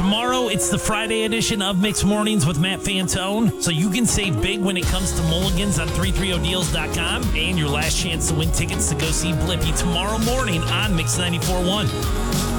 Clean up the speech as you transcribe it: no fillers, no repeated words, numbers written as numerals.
Tomorrow, it's the Friday edition of Mixed Mornings with Matt Fantone, so you can save big when it comes to mulligans on 330deals.com and your last chance to win tickets to go see Blippi tomorrow morning on Mix 94.1.